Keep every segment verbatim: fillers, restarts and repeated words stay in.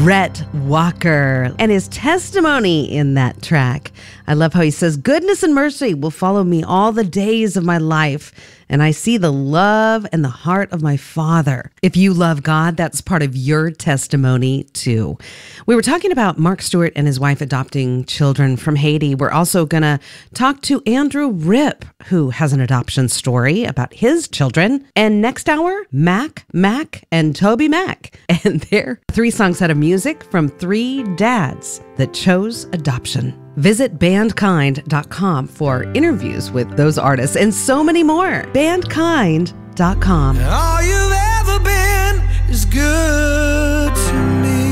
Rhett Walker and his testimony in that track. I love how he says, goodness and mercy will follow me all the days of my life, and I see the love and the heart of my Father. If you love God, that's part of your testimony too. We were talking about Mark Stewart and his wife adopting children from Haiti. We're also going to talk to Andrew Ripp, who has an adoption story about his children. And next hour, Mac, Mac, and Toby Mac. And their three songs out of music from three dads that chose adoption. Visit bandkind dot com for interviews with those artists and so many more. bandkind dot com. All you've ever been is good to me.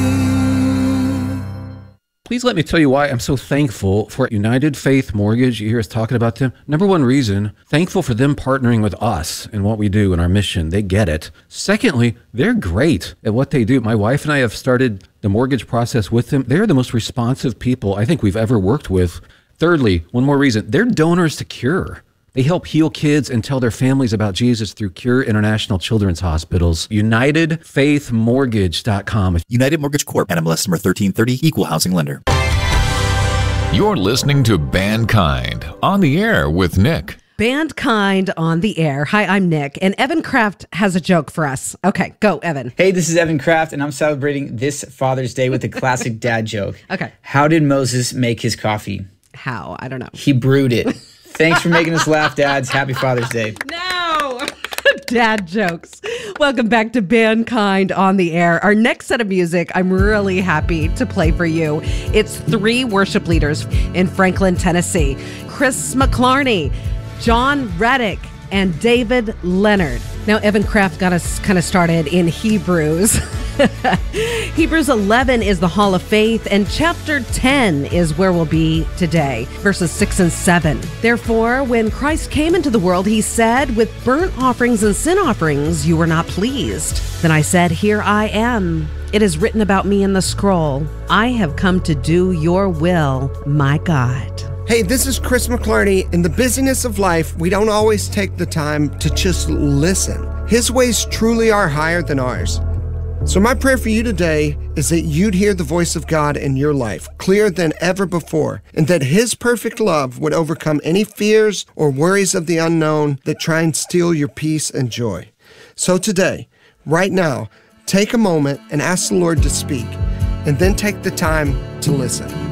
Please let me tell you why I'm so thankful for United Faith Mortgage. You hear us talking about them. Number one reason, thankful for them partnering with us in what we do in our mission. They get it. Secondly, they're great at what they do. My wife and I have started the mortgage process with them. They're the most responsive people I think we've ever worked with. Thirdly, one more reason, they're donors to Cure. They help heal kids and tell their families about Jesus through Cure International Children's Hospitals. United Faith Mortgage dot com. United Mortgage Corp. N M L S number thirteen thirty, Equal Housing Lender. You're listening to Bandkind on the air with Nick. Bandkind on the air. Hi, I'm Nick, and Evan Kraft has a joke for us. Okay, go, Evan. Hey, this is Evan Kraft, and I'm celebrating this Father's Day with a classic dad joke. Okay. How did Moses make his coffee? How? I don't know. He brewed it. Thanks for making us laugh, dads. Happy Father's Day. No! Dad jokes. Welcome back to Bandkind on the air. Our next set of music, I'm really happy to play for you. It's three worship leaders in Franklin, Tennessee. Chris McClarney, John Reddick, and David Leonard. Now, Evan Kraft got us kind of started in Hebrews. Hebrews eleven is the Hall of Faith, and chapter ten is where we'll be today, verses six and seven. Therefore, when Christ came into the world, he said, with burnt offerings and sin offerings you were not pleased. Then I said, here I am. It is written about me in the scroll. I have come to do your will, my God. Hey, this is Chris McClarney. In the busyness of life, we don't always take the time to just listen. His ways truly are higher than ours. So my prayer for you today is that you'd hear the voice of God in your life clearer than ever before, and that his perfect love would overcome any fears or worries of the unknown that try and steal your peace and joy. So today, right now, take a moment and ask the Lord to speak, and then take the time to listen.